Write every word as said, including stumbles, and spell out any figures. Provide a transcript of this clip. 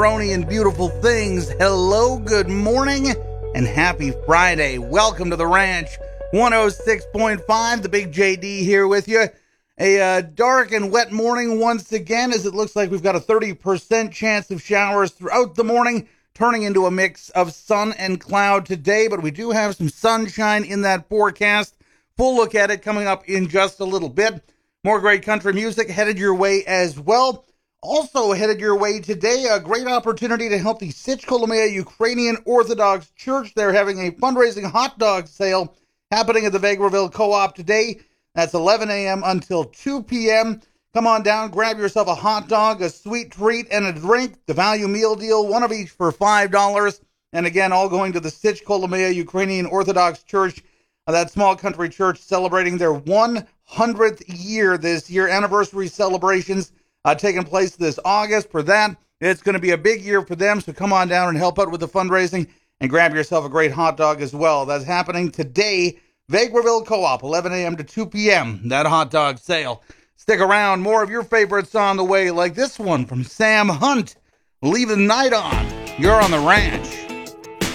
Brony and beautiful things. Hello, good morning, and happy Friday. Welcome to the ranch. one oh six point five, the Big J D here with you. A uh, dark and wet morning once again, as it looks like we've got a thirty percent chance of showers throughout the morning, turning into a mix of sun and cloud today, but we do have some sunshine in that forecast. Full look at it coming up in just a little bit. More great country music headed your way as well. Also headed your way today, a great opportunity to help the Sich-Kolomea Ukrainian Orthodox Church. They're having a fundraising hot dog sale happening at the Vegreville Co-op today. That's eleven a.m. until two p.m. Come on down, grab yourself a hot dog, a sweet treat, and a drink. The value meal deal, one of each for five dollars. And again, all going to the Sich-Kolomea Ukrainian Orthodox Church, uh, that small country church celebrating their one hundredth year this year. Anniversary celebrations Uh, taking place this August. For that, it's going to be a big year for them, so come on down and help out with the fundraising and grab yourself a great hot dog as well. That's happening today, Vegreville Co-op, eleven a.m. to two p.m., that hot dog sale. Stick around, more of your favorites on the way, like this one from Sam Hunt, Leave the Night On. You're on the ranch.